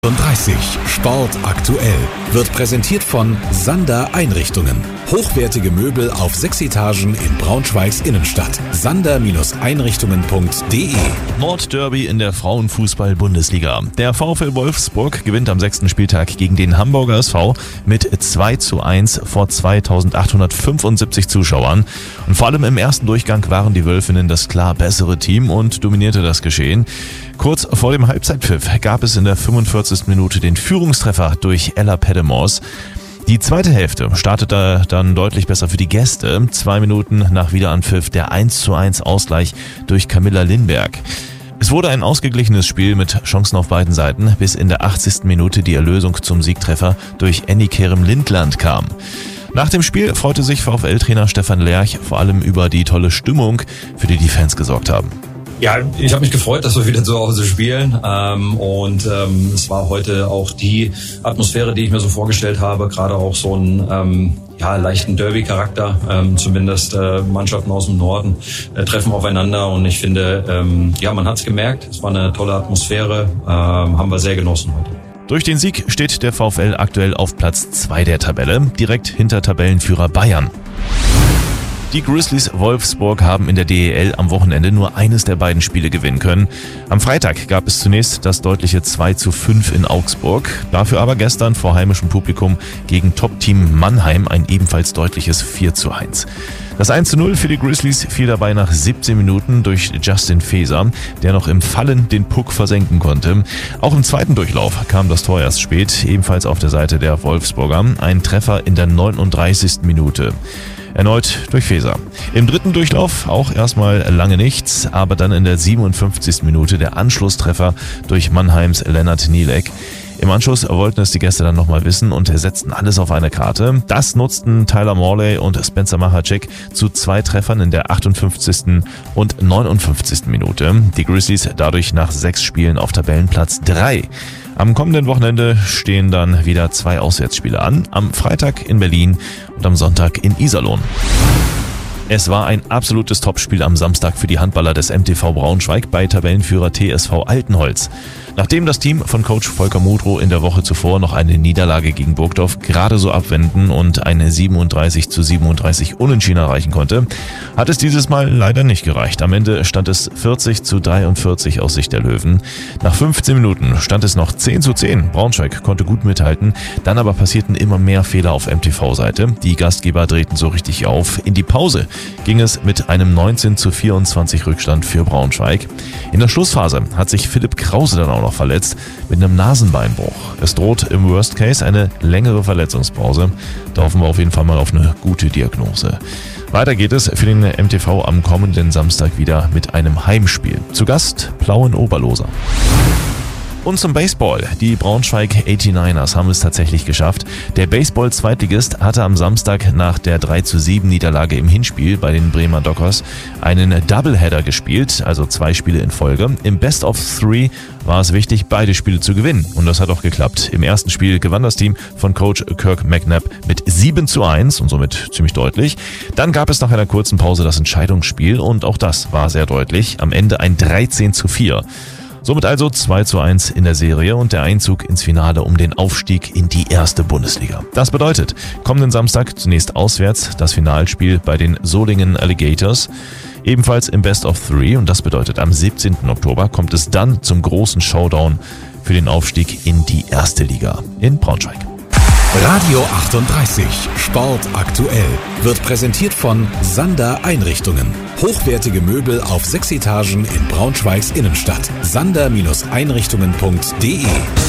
30 Sport aktuell wird präsentiert von Sander Einrichtungen. Hochwertige Möbel auf 6 Etagen in Braunschweigs Innenstadt. sander-einrichtungen.de. Nordderby in der Frauenfußball-Bundesliga. Der VfL Wolfsburg gewinnt am 6. Spieltag gegen den Hamburger SV mit 2:1 vor 2875 Zuschauern. Und vor allem im ersten Durchgang waren die Wölfinnen das klar bessere Team und dominierte das Geschehen. Kurz vor dem Halbzeitpfiff gab es in der 45. Minute den Führungstreffer durch Ella Pedemors. Die zweite Hälfte startete dann deutlich besser für die Gäste. 2 Minuten nach Wiederanpfiff der 1:1 Ausgleich durch Camilla Lindberg. Es wurde ein ausgeglichenes Spiel mit Chancen auf beiden Seiten, bis in der 80. Minute die Erlösung zum Siegtreffer durch Annie Kerem Lindland kam. Nach dem Spiel freute sich VfL-Trainer Stefan Lerch vor allem über die tolle Stimmung, für die die Fans gesorgt haben. Ja, ich habe mich gefreut, dass wir wieder zu Hause spielen es war heute auch die Atmosphäre, die ich mir so vorgestellt habe, gerade auch so einen leichten Derby-Charakter, zumindest Mannschaften aus dem Norden treffen aufeinander und ich finde, man hat's gemerkt, es war eine tolle Atmosphäre, haben wir sehr genossen heute. Durch den Sieg steht der VfL aktuell auf Platz 2 der Tabelle, direkt hinter Tabellenführer Bayern. Die Grizzlies Wolfsburg haben in der DEL am Wochenende nur eines der beiden Spiele gewinnen können. Am Freitag gab es zunächst das deutliche 2:5 in Augsburg, dafür aber gestern vor heimischem Publikum gegen Top-Team Mannheim ein ebenfalls deutliches 4:1. Das 1:0 für die Grizzlies fiel dabei nach 17 Minuten durch Justin Feser, der noch im Fallen den Puck versenken konnte. Auch im zweiten Durchlauf kam das Tor erst spät, ebenfalls auf der Seite der Wolfsburger, ein Treffer in der 39. Minute. Erneut durch Feser. Im dritten Durchlauf auch erstmal lange nichts, aber dann in der 57. Minute der Anschlusstreffer durch Mannheims Lennart Nielek. Im Anschluss wollten es die Gäste dann nochmal wissen und setzten alles auf eine Karte. Das nutzten Tyler Morley und Spencer Machacek zu 2 Treffern in der 58. und 59. Minute. Die Grizzlies dadurch nach 6 Spielen auf Tabellenplatz 3. Am kommenden Wochenende stehen dann wieder 2 Auswärtsspiele an. Am Freitag in Berlin und am Sonntag in Iserlohn. Es war ein absolutes Topspiel am Samstag für die Handballer des MTV Braunschweig bei Tabellenführer TSV Altenholz. Nachdem das Team von Coach Volker Mudrow in der Woche zuvor noch eine Niederlage gegen Burgdorf gerade so abwenden und eine 37:37 Unentschieden erreichen konnte, hat es dieses Mal leider nicht gereicht. Am Ende stand es 40:43 aus Sicht der Löwen. Nach 15 Minuten stand es noch 10:10. Braunschweig konnte gut mithalten, dann aber passierten immer mehr Fehler auf MTV-Seite. Die Gastgeber drehten so richtig auf. In die Pause ging es mit einem 19:24 Rückstand für Braunschweig. In der Schlussphase hat sich Philipp Krause dann auch noch verletzt mit einem Nasenbeinbruch. Es droht im Worst Case eine längere Verletzungspause. Da hoffen wir auf jeden Fall mal auf eine gute Diagnose. Weiter geht es für den MTV am kommenden Samstag wieder mit einem Heimspiel. Zu Gast Plauen-Oberloser. Und zum Baseball. Die Braunschweig 89ers haben es tatsächlich geschafft. Der Baseball-Zweitligist hatte am Samstag nach der 3:7 Niederlage im Hinspiel bei den Bremer Dockers einen Doubleheader gespielt, also 2 Spiele in Folge. Im Best of 3 war es wichtig, beide Spiele zu gewinnen. Und das hat auch geklappt. Im ersten Spiel gewann das Team von Coach Kirk McNabb mit 7:1 und somit ziemlich deutlich. Dann gab es nach einer kurzen Pause das Entscheidungsspiel und auch das war sehr deutlich. Am Ende ein 13:4. Somit also 2:1 in der Serie und der Einzug ins Finale um den Aufstieg in die erste Bundesliga. Das bedeutet, kommenden Samstag zunächst auswärts das Finalspiel bei den Solingen Alligators, ebenfalls im Best of 3 und das bedeutet, am 17. Oktober kommt es dann zum großen Showdown für den Aufstieg in die erste Liga in Braunschweig. Radio 38 Sport aktuell wird präsentiert von Sander Einrichtungen. Hochwertige Möbel auf 6 Etagen in Braunschweigs Innenstadt. sander-einrichtungen.de